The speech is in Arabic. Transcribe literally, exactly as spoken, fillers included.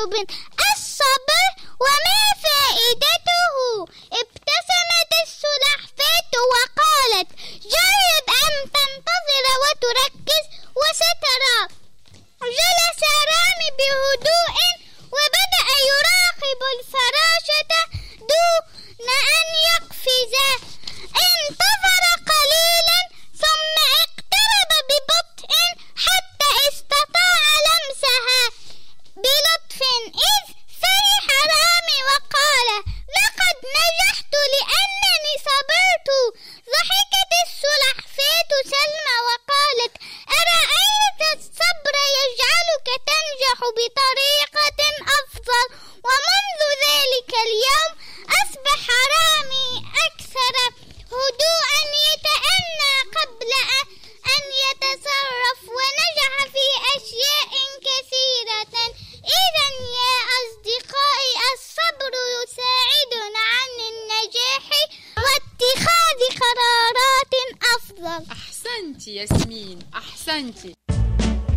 كتب الصبر وما فائدته. ابتسمت السلحفاة وقالت جرب أن تنتظر وتركز وسترى. جلس رامي بهدوء وبدأ يراقب الفراشة دون أن يقفز. انتظر قليلا ثم اقترب ببطء حتى استطاع لمسها بلطف، إذ فرح رامي وقال لقد نجحت لأنني صبرت. ضحكت السلحفاة سلمى وقالت أرأيت الصبر يجعلك تنجح بطريقة أفضل. ومنذ ذلك اليوم أصبح رامي أكثر هدوءا، يتأنى قبل أن يتصرف، ونجح في أشياء كثيرة. إذا يا أصدقائي الصبر يساعدنا عن النجاح واتخاذ قرارات أفضل. أحسنت ياسمين، أحسنت.